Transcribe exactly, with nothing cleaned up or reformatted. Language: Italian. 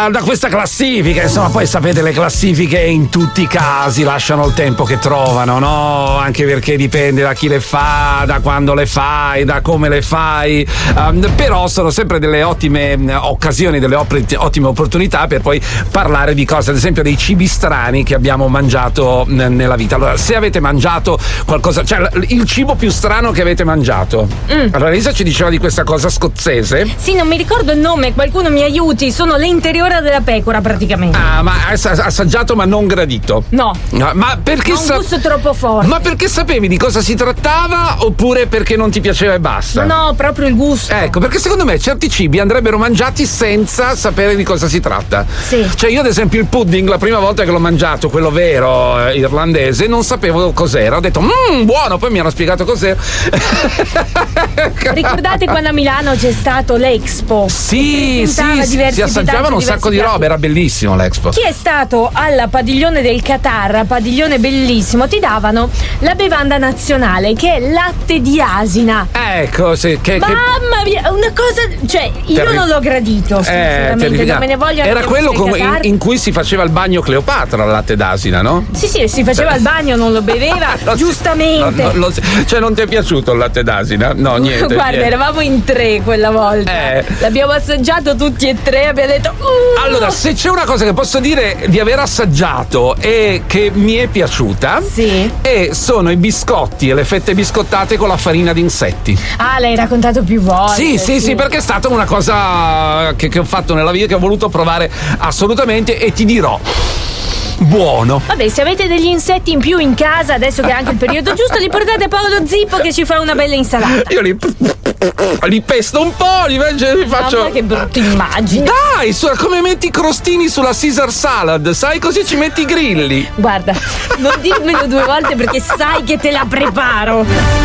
questa, da questa classifica. Insomma, poi sapete, le classifiche in tutti i casi lasciano il tempo che trovano, no? Anche perché dipende da chi le fa, da quando le fai, da come le fai. Um, però sono sempre delle ottime occasioni, delle ottime opportunità per poi parlare di cose, ad esempio dei cibi strani che abbiamo mangiato nella vita. Allora, se avete mangiato qualcosa, cioè il cibo più strano che avete mangiato. Mm. Allora, Lisa ci diceva di questa cosa scozzese. Sì, non mi ricordo il nome, qualcuno mi aiuti. Sono le interiora della pecora praticamente. Ah, ma hai assaggiato ma non gradito? No. no ma perché ha un sa- gusto troppo forte. Ma perché sapevi di cosa si trattava oppure perché non ti piaceva e basta? No, proprio il gusto. Ecco, perché secondo me certi cibi andrebbero mangiati senza sapere di cosa si tratta. Sì. Cioè io ad esempio il pudding, la prima volta che l'ho mangiato, quello vero eh, irlandese, non sapevo cos'era. Ho detto mmm, buono, poi mi hanno spiegato cos'era. Ricordate quando a Milano c'è stato l'Expo? Sì, sì, sì, si assaggiavano un sacco di robe, era bellissimo l'Expo. Chi è stato alla padiglione del Qatar, padiglione bellissimo, ti davano la bevanda nazionale che è latte di asina. Ecco, sì, che, mamma mia, una cosa, cioè io Terri- non l'ho gradito, sinceramente, eh, non me ne voglio. Era quello con, in, in cui si faceva il bagno Cleopatra, il latte d'asina, no? Sì, sì, si faceva il bagno, non lo beveva, lo giustamente. No, no, lo, cioè non ti è piaciuto il latte d'asina? No, niente. Guarda, niente. eravamo in tre quella volta. Eh. L'abbiamo assaggiato tutti e tre, abbiamo detto uh! Allora, se c'è una cosa che posso dire di aver assaggiato e che mi è piaciuta, sì, e sono i biscotti e le fette biscottate con la farina di insetti. Ah, l'hai raccontato più volte. Sì, sì, sì, sì, perché è stata una cosa che, che ho fatto nella vita, che ho voluto provare assolutamente, e ti dirò, buono. Vabbè, se avete degli insetti in più in casa, adesso che è anche il periodo giusto, li portate a Paolo Zippo che ci fa una bella insalata. Io li, li pesto un po', li, li faccio. Mamma, che brutta immagine. Dai, su, come metti i crostini sulla Caesar salad, sai, così ci metti i grilli. Guarda, non dirmelo due volte perché sai che te la preparo.